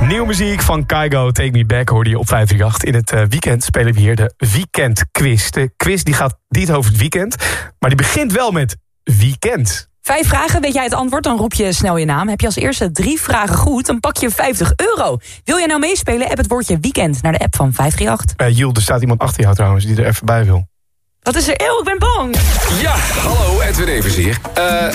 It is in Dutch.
Nieuwe muziek van Kygo, Take Me Back, hoorde je op 538. In het weekend spelen we hier de weekendquiz. De quiz die gaat niet over het weekend, maar die begint wel met weekend. 5 vragen, weet jij het antwoord, dan roep je snel je naam. Heb je als eerste 3 vragen goed, dan pak je €50. Wil jij nou meespelen? App het woordje weekend naar de app van 538. Jules, er staat iemand achter jou trouwens die er even bij wil. Wat is er? Ik ben bang. Ja, hallo, Edwin Evers hier.